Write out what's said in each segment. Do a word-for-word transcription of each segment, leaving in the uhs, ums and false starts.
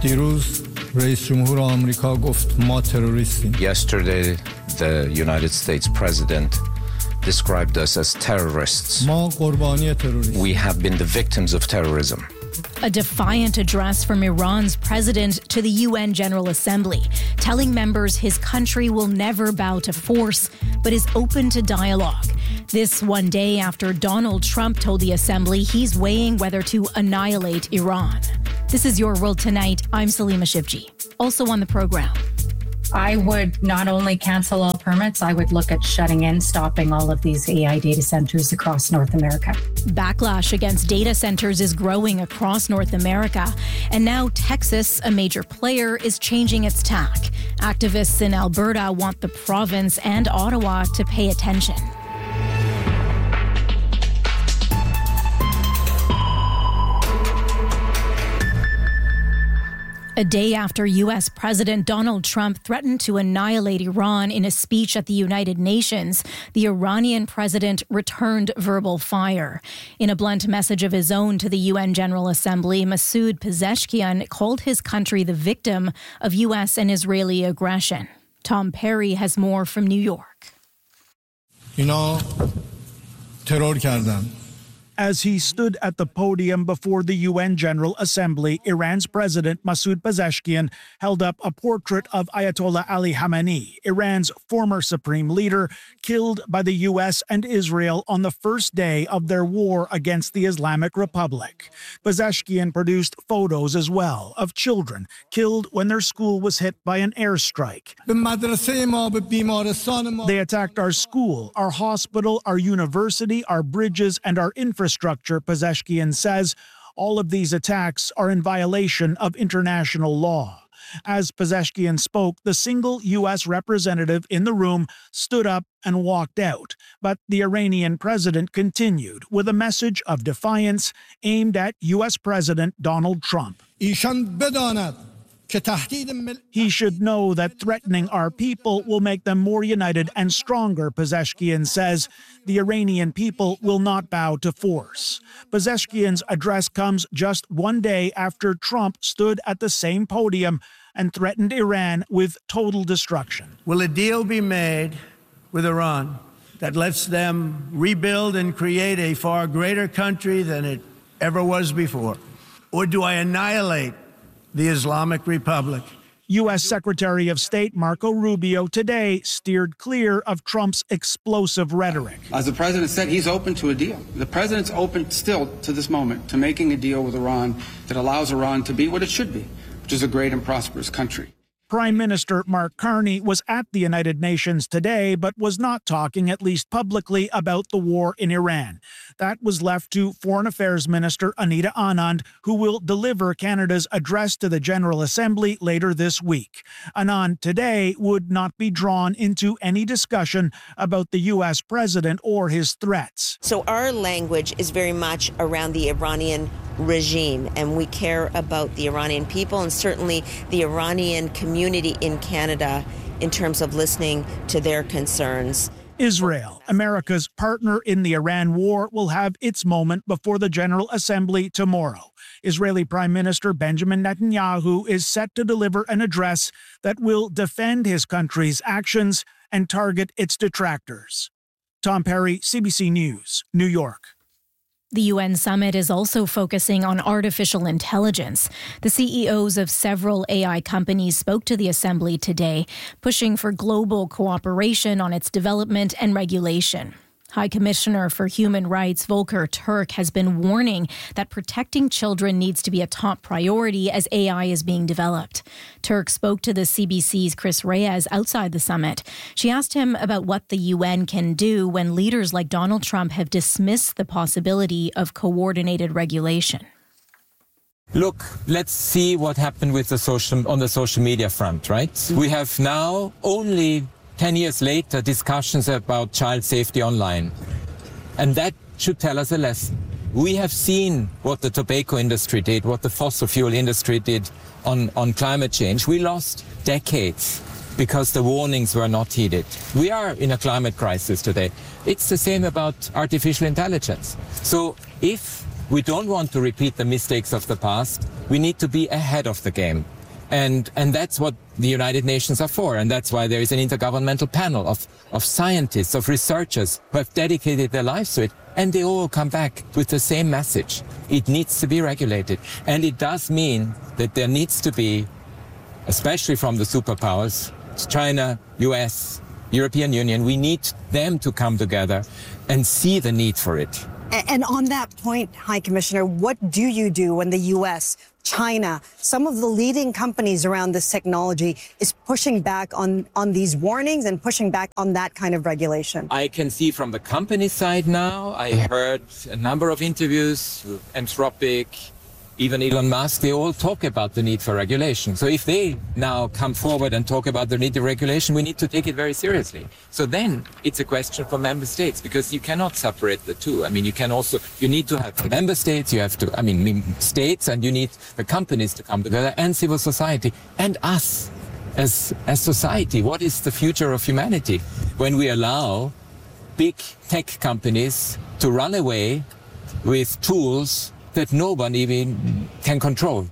دیروز رئیس جمهور آمریکا گفت ما تروریستیم. Yesterday, the United States President described us as terrorists. ما قربانی تروریسم. We have been the victims of terrorism. A defiant address from Iran's president to the U N General Assembly, telling members his country will never bow to force, but is open to dialogue. This one day after Donald Trump told the Assembly he's weighing whether to annihilate Iran. This is Your World Tonight. I'm Salima Shivji. Also on the program. I would not only cancel all permits, I would look at shutting in, stopping all of these A I data centers across North America. Backlash against data centers is growing across North America. And now Texas, a major player, is changing its tack. Activists in Alberta want the province and Ottawa to pay attention. A day after U S President Donald Trump threatened to annihilate Iran in a speech at the United Nations, the Iranian president returned verbal fire. In a blunt message of his own to the U N General Assembly, Masoud Pezeshkian called his country the victim of U S and Israeli aggression. Tom Perry has more from New York. اینا ترور کردن. As he stood at the podium before the U N General Assembly, Iran's President Masoud Pezeshkian held up a portrait of Ayatollah Ali Khamenei, Iran's former supreme leader, killed by the U S and Israel on the first day of their war against the Islamic Republic. Pezeshkian produced photos as well of children killed when their school was hit by an airstrike. They attacked our school, our hospital, our university, our bridges, and our infrastructure. Infrastructure, Pezeshkian says. All of these attacks are in violation of international law. As Pezeshkian spoke, the single U S representative in the room stood up and walked out. But the Iranian president continued with a message of defiance aimed at U S President Donald Trump. He should know that threatening our people will make them more united and stronger, Pezeshkian says. The Iranian people will not bow to force. Pezeshkian's address comes just one day after Trump stood at the same podium and threatened Iran with total destruction. Will a deal be made with Iran that lets them rebuild and create a far greater country than it ever was before? Or do I annihilate the Islamic Republic? U S Secretary of State Marco Rubio today steered clear of Trump's explosive rhetoric. As the president said, he's open to a deal. The president's open still to this moment to making a deal with Iran that allows Iran to be what it should be, which is a great and prosperous country. Prime Minister Mark Carney was at the United Nations today, but was not talking, at least publicly, about the war in Iran. That was left to Foreign Affairs Minister Anita Anand, who will deliver Canada's address to the General Assembly later this week. Anand today would not be drawn into any discussion about the U S president or his threats. So our language is very much around the Iranian regime, and we care about the Iranian people and certainly the Iranian community in Canada in terms of listening to their concerns. Israel, America's partner in the Iran war, will have its moment before the General Assembly tomorrow. Israeli Prime Minister Benjamin Netanyahu is set to deliver an address that will defend his country's actions and target its detractors. Tom Perry, C B C News, New York. The U N summit is also focusing on artificial intelligence. The C E Os of several A I companies spoke to the Assembly today, pushing for global cooperation on its development and regulation. High Commissioner for Human Rights Volker Turk has been warning that protecting children needs to be a top priority as A I is being developed. Turk spoke to the C B C's Chris Reyes outside the summit. She asked him about what the U N can do when leaders like Donald Trump have dismissed the possibility of coordinated regulation. Look, let's see what happened with the social on the social media front, right? We have now only ten years later, discussions about child safety online. And that should tell us a lesson. We have seen what the tobacco industry did, what the fossil fuel industry did on, on climate change. We lost decades because the warnings were not heeded. We are in a climate crisis today. It's the same about artificial intelligence. So if We don't want to repeat the mistakes of the past. We need to be ahead of the game. And, and that's what the United Nations are for. And that's why there is an intergovernmental panel of, of scientists, of researchers who have dedicated their lives to it. And they all come back with the same message. It needs to be regulated. And it does mean that there needs to be, especially from the superpowers, China, U S, European Union, we need them to come together and see the need for it. And on that point, High Commissioner, what do you do when the U S, China, some of the leading companies around this technology is pushing back on, on these warnings and pushing back on that kind of regulation? I can see from the company side now, I heard a number of interviews with Anthropic, even Elon Musk, they all talk about the need for regulation. So if they now come forward and talk about the need for regulation, we need to take it very seriously. So then it's a question for member states, because you cannot separate the two. I mean, you can also, you need to have member states, you have to, I mean, states, and you need the companies to come together, and civil society, and us as, as society. What is the future of humanity when we allow big tech companies to run away with tools that no one even can control?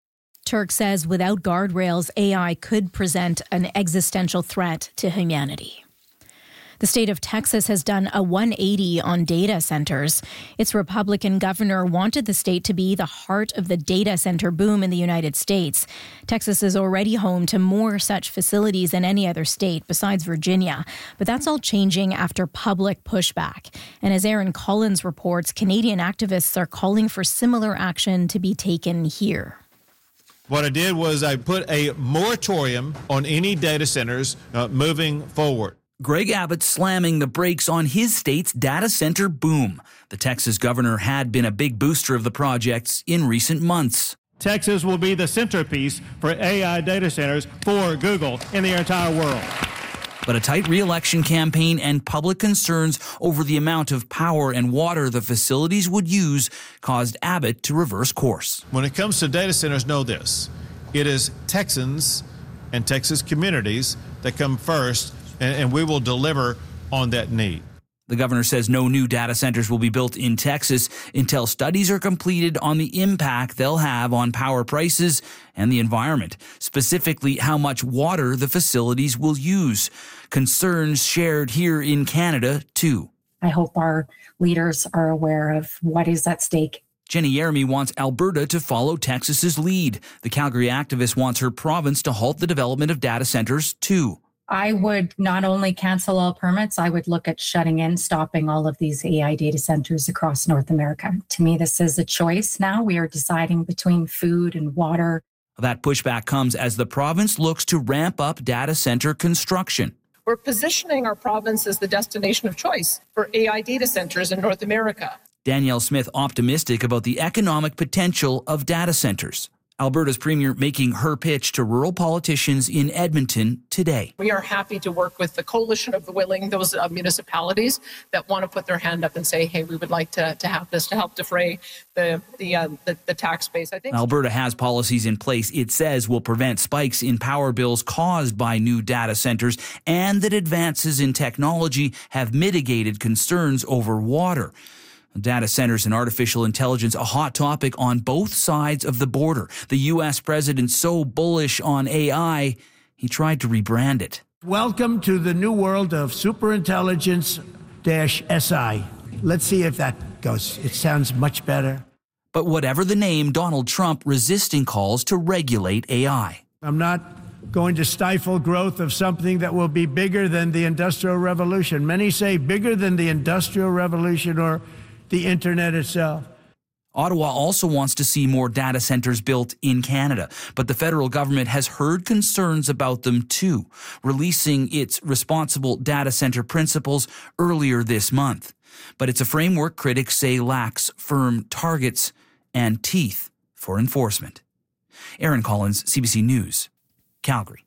Turk says without guardrails, A I could present an existential threat to humanity. The state of Texas has done a one eighty on data centers. Its Republican governor wanted the state to be the heart of the data center boom in the United States. Texas is already home to more such facilities than any other state besides Virginia. But that's all changing after public pushback. And as Aaron Collins reports, Canadian activists are calling for similar action to be taken here. What I did was I put a moratorium on any data centers uh, moving forward. Greg Abbott slamming the brakes on his state's data center boom. The Texas governor had been a big booster of the projects in recent months. Texas will be the centerpiece for A I data centers for Google in the entire world. But a tight re-election campaign and public concerns over the amount of power and water the facilities would use caused Abbott to reverse course. When it comes to data centers, know this. It is Texans and Texas communities that come first, and, and we will deliver on that need. The governor says no new data centers will be built in Texas until studies are completed on the impact they'll have on power prices and the environment, specifically how much water the facilities will use. Concerns shared here in Canada, too. I hope our leaders are aware of what is at stake. Jenny Yeremy wants Alberta to follow Texas's lead. The Calgary activist wants her province to halt the development of data centers, too. I would not only cancel all permits, I would look at shutting in, stopping all of these A I data centers across North America. To me, this is a choice now. We are deciding between food and water. That pushback comes as the province looks to ramp up data center construction. We're positioning our province as the destination of choice for A I data centers in North America. Danielle Smith optimistic about the economic potential of data centers. Alberta's premier making her pitch to rural politicians in Edmonton today. We are happy to work with the Coalition of the Willing, those uh, municipalities that want to put their hand up and say, hey, we would like to, to have this to help defray the the, uh, the the tax base. I think Alberta has policies in place it says will prevent spikes in power bills caused by new data centers, and that advances in technology have mitigated concerns over water. Data centers and artificial intelligence, a hot topic on both sides of the border. The U S president so bullish on A I, he tried to rebrand it. Welcome to the new world of superintelligence dash S I. Let's see if that goes. It sounds much better. But whatever the name, Donald Trump resisting calls to regulate A I. I'm not going to stifle growth of something that will be bigger than the Industrial Revolution. Many say bigger than the Industrial Revolution or the internet itself. Ottawa also wants to see more data centers built in Canada, but the federal government has heard concerns about them too, releasing its responsible data center principles earlier this month. But it's a framework critics say lacks firm targets and teeth for enforcement. Aaron Collins, C B C News, Calgary.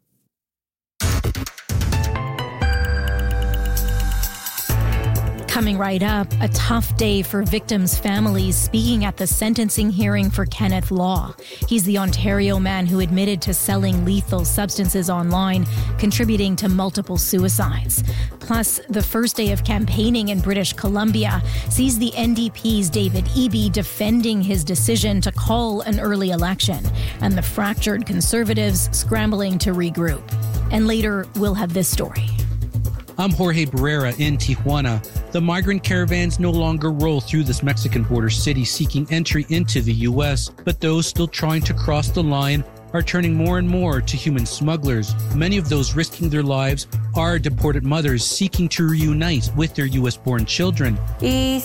Coming right up, a tough day for victims' families speaking at the sentencing hearing for Kenneth Law. He's the Ontario man who admitted to selling lethal substances online, contributing to multiple suicides. Plus, the first day of campaigning in British Columbia sees the N D P's David Eby defending his decision to call an early election, and the fractured Conservatives scrambling to regroup. And later, we'll have this story. I'm Jorge Barrera in Tijuana. The migrant caravans no longer roll through this Mexican border city seeking entry into the U S, but those still trying to cross the line are turning more and more to human smugglers. Many of those risking their lives are deported mothers seeking to reunite with their U S-born children. I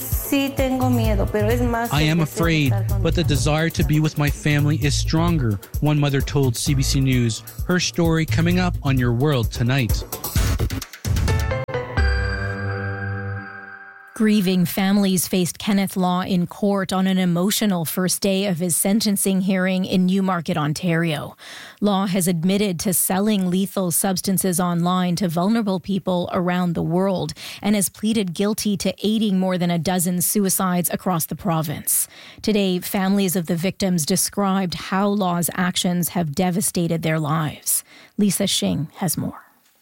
am afraid, but the desire to be with my family is stronger, one mother told C B C News. Her story coming up on Your World Tonight. Grieving families faced Kenneth Law in court on an emotional first day of his sentencing hearing in Newmarket, Ontario. Law has admitted to selling lethal substances online to vulnerable people around the world and has pleaded guilty to aiding more than a dozen suicides across the province. Today, families of the victims described how Law's actions have devastated their lives. Lisa Shing has more.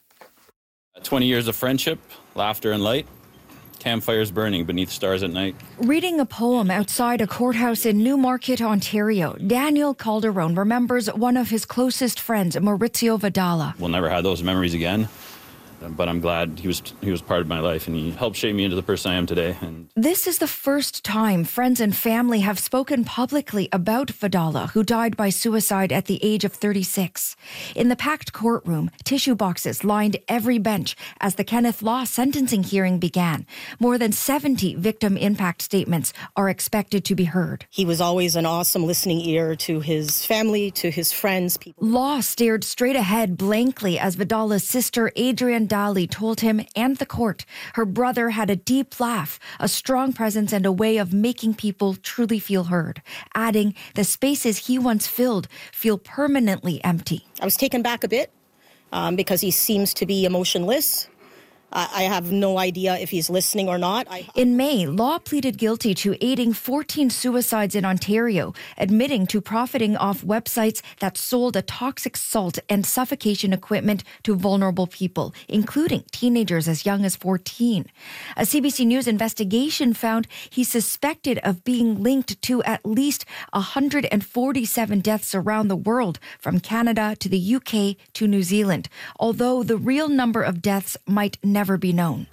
twenty years of friendship, laughter and light. Campfires burning beneath stars at night. Reading a poem outside a courthouse in Newmarket, Ontario, Daniel Calderon remembers one of his closest friends, Maurizio Vidala. We'll never have those memories again, but I'm glad he was he was part of my life and he helped shape me into the person I am today. And this is the first time friends and family have spoken publicly about Vidala, who died by suicide at the age of thirty-six. In the packed courtroom, tissue boxes lined every bench as the Kenneth Law sentencing hearing began. More than seventy victim impact statements are expected to be heard. He was always an awesome listening ear to his family, to his friends. People. Law stared straight ahead blankly as Vidala's sister, Adrienne Dali, told him and the court her brother had a deep laugh, a strong presence, and a way of making people truly feel heard, adding the spaces he once filled feel permanently empty. I was taken back a bit um, because he seems to be emotionless. I have no idea if he's listening or not. I... In May, Law pleaded guilty to aiding fourteen suicides in Ontario, admitting to profiting off websites that sold a toxic salt and suffocation equipment to vulnerable people, including teenagers as young as fourteen. A C B C News investigation found he's suspected of being linked to at least one hundred forty-seven deaths around the world, from Canada to the U K to New Zealand, although the real number of deaths might never Never be known.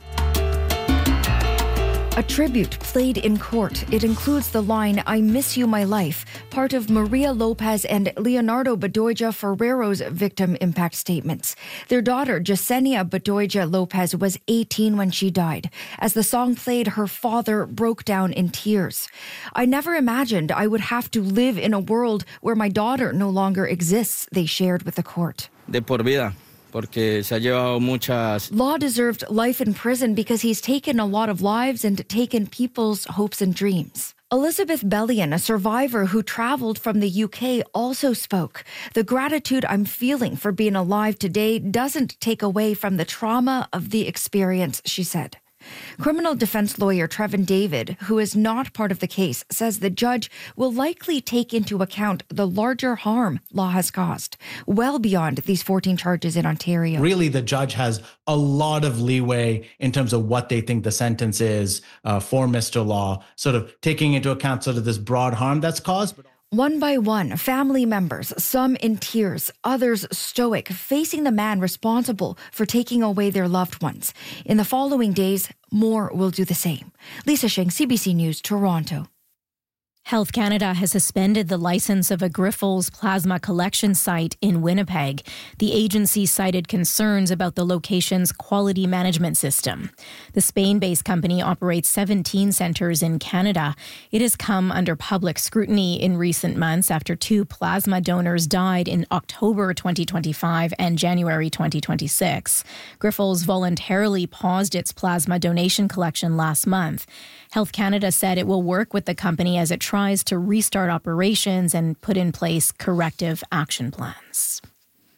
A tribute played in court. It includes the line, "I miss you, my life," part of Maria Lopez and Leonardo Bedoya Ferrero's victim impact statements. Their daughter, Jasenia Bedoya Lopez, was eighteen when she died. As the song played, her father broke down in tears. "I never imagined I would have to live in a world where my daughter no longer exists," they shared with the court. De por vida. Porque se ha llevado muchas... Law deserved life in prison because he's taken a lot of lives and taken people's hopes and dreams. Elizabeth Bellion, a survivor who traveled from the U K, also spoke. "The gratitude I'm feeling for being alive today doesn't take away from the trauma of the experience," she said. Criminal defense lawyer Trevin David, who is not part of the case, says the judge will likely take into account the larger harm Law has caused, well beyond these fourteen charges in Ontario. Really, the judge has a lot of leeway in terms of what they think the sentence is uh, for Mister Law, sort of taking into account sort of this broad harm that's caused. But one by one, family members, some in tears, others stoic, facing the man responsible for taking away their loved ones. In the following days, more will do the same. Lisa Shing, C B C News, Toronto. Health Canada has suspended the license of a Grifols plasma collection site in Winnipeg. The agency cited concerns about the location's quality management system. The Spain-based company operates seventeen centres in Canada. It has come under public scrutiny in recent months after two plasma donors died in October twenty twenty-five and January twenty twenty-six. Grifols voluntarily paused its plasma donation collection last month. Health Canada said it will work with the company as it tries to restart operations and put in place corrective action plans.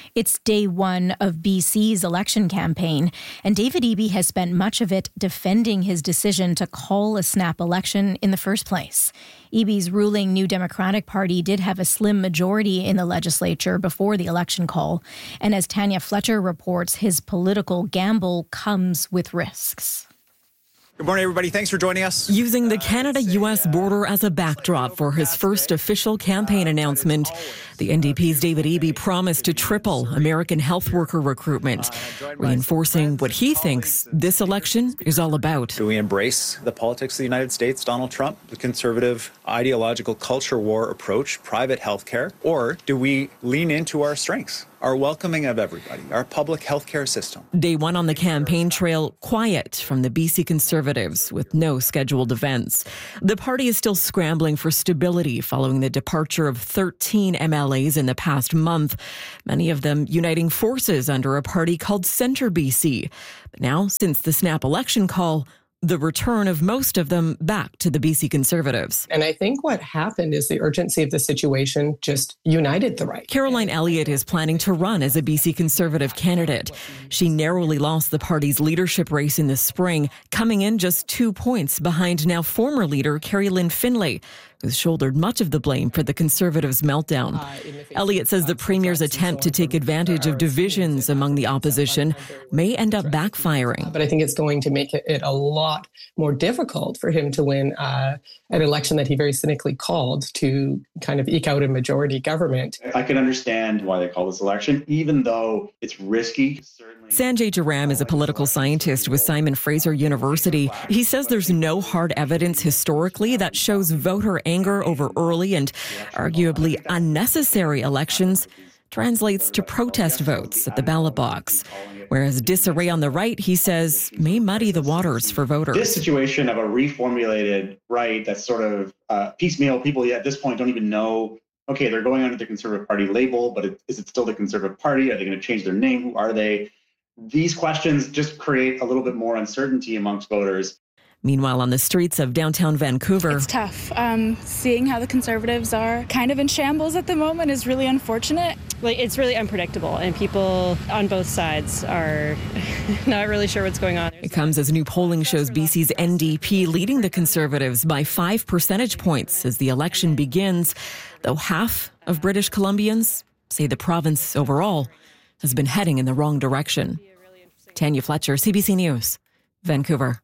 It's day one of B C's election campaign, and David Eby has spent much of it defending his decision to call a snap election in the first place. Eby's ruling New Democratic Party did have a slim majority in the legislature before the election call, and as Tanya Fletcher reports, his political gamble comes with risks. Good morning, everybody. Thanks for joining us. Using the Canada-U S border as a backdrop for his first official campaign announcement, the N D P's David Eby promised to triple American health worker recruitment, reinforcing what he thinks this election is all about. Do we embrace the politics of the United States, Donald Trump, the conservative ideological culture war approach, private health care, or do we lean into our strengths? Our welcoming of everybody, our public healthcare system. Day one on the campaign trail, quiet from the B C Conservatives with no scheduled events. The party is still scrambling for stability following the departure of thirteen M L As in the past month, many of them uniting forces under a party called Centre B C. But now, since the snap election call, the return of most of them back to the B C Conservatives. And I think what happened is the urgency of the situation just united the right. Caroline Elliott is planning to run as a B C Conservative candidate. She narrowly lost the party's leadership race in the spring, coming in just two points behind now former leader Carrie Lynn Finlay, who's shouldered much of the blame for the Conservatives' meltdown. Uh, Elliott says the Premier's attempt to take advantage of divisions among the opposition may end up backfiring. But I think it's going to make it, it a lot more difficult for him to win uh, an election that he very cynically called to kind of eke out a majority government. I can understand why they call this election, even though it's risky. Sanjay Jaram is a political scientist with Simon Fraser University. He says there's no hard evidence historically that shows voter anger over early and arguably unnecessary elections translates to protest votes at the ballot box. Whereas disarray on the right, he says, may muddy the waters for voters. This situation of a reformulated right that's sort of uh, piecemeal, people at this point don't even know, okay, they're going under the Conservative Party label, but it, is it still the Conservative Party? Are they going to change their name? Who are they? These questions just create a little bit more uncertainty amongst voters. Meanwhile, on the streets of downtown Vancouver, it's tough. Um, seeing how the Conservatives are kind of in shambles at the moment is really unfortunate. Like, it's really unpredictable, and people on both sides are not really sure what's going on. It comes as new polling shows B C's N D P leading the Conservatives by five percentage points as the election begins, though half of British Columbians say the province overall has been heading in the wrong direction. Tanya Fletcher, C B C News, Vancouver.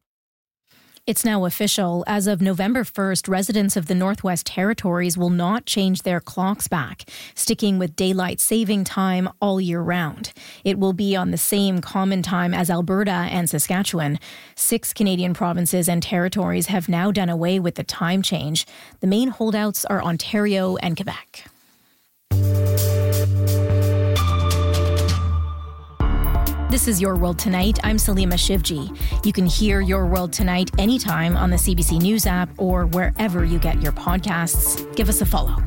It's now official. As of November first, residents of the Northwest Territories will not change their clocks back, sticking with daylight saving time all year round. It will be on the same common time as Alberta and Saskatchewan. Six Canadian provinces and territories have now done away with the time change. The main holdouts are Ontario and Quebec. This is Your World Tonight. I'm Salima Shivji. You can hear Your World Tonight anytime on the C B C News app or wherever you get your podcasts. Give us a follow.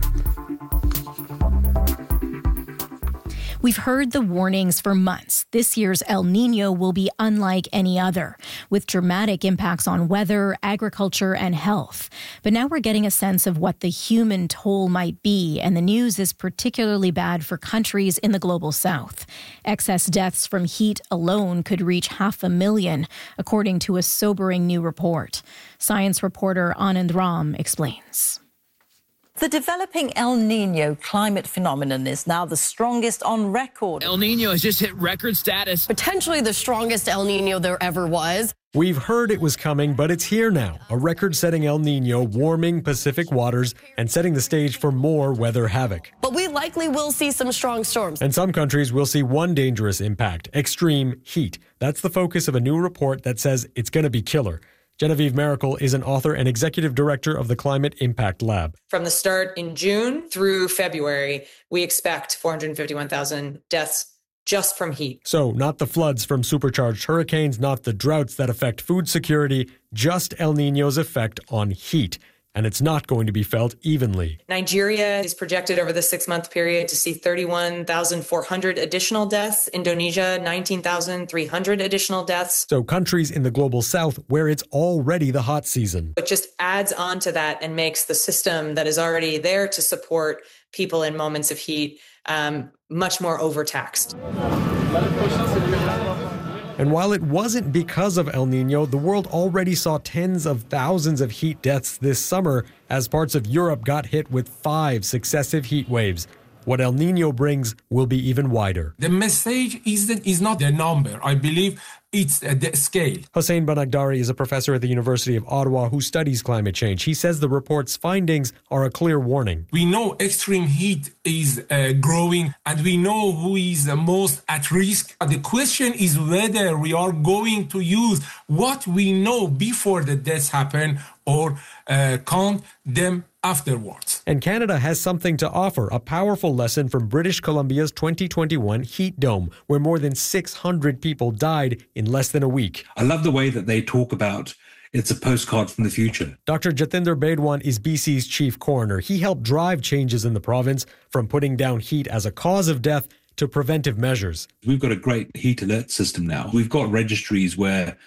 We've heard the warnings for months. This year's El Niño will be unlike any other, with dramatic impacts on weather, agriculture, and health. But now we're getting a sense of what the human toll might be, and the news is particularly bad for countries in the global south. Excess deaths from heat alone could reach half a million, according to a sobering new report. Science reporter Anand Ram explains. The developing El Niño climate phenomenon is now the strongest on record. El Niño has just hit record status. Potentially the strongest El Niño there ever was. We've heard it was coming, but it's here now. A record-setting El Niño warming Pacific waters and setting the stage for more weather havoc. But we likely will see some strong storms. And some countries will see one dangerous impact, extreme heat. That's the focus of a new report that says it's going to be killer. Genevieve Miracle is an author and executive director of the Climate Impact Lab. From the start in June through February, we expect four hundred fifty-one thousand deaths just from heat. So not the floods from supercharged hurricanes, not the droughts that affect food security, just El Niño's effect on heat. And it's not going to be felt evenly. Nigeria is projected over the six-month period to see thirty-one thousand four hundred additional deaths. Indonesia, nineteen thousand three hundred additional deaths. So countries in the global south where it's already the hot season. It just adds on to that and makes the system that is already there to support people in moments of heat um, much more overtaxed. And while it wasn't because of El Nino, the world already saw tens of thousands of heat deaths this summer as parts of Europe got hit with five successive heat waves. What El Nino brings will be even wider. The message is that is not the number. I believe it's the scale. Hossein Banagdari is a professor at the University of Ottawa who studies climate change. He says the report's findings are a clear warning. We know extreme heat is uh, growing, and we know who is the most at risk. The question is whether we are going to use what we know before the deaths happen or uh, count them afterwards. And Canada has something to offer, a powerful lesson from British Columbia's twenty twenty-one heat dome, where more than six hundred people died in less than a week. I love the way that they talk about it's a postcard from the future. Doctor Jatinder Bedwan is B C's chief coroner. He helped drive changes in the province from putting down heat as a cause of death to preventive measures. We've got a great heat alert system now. We've got registries where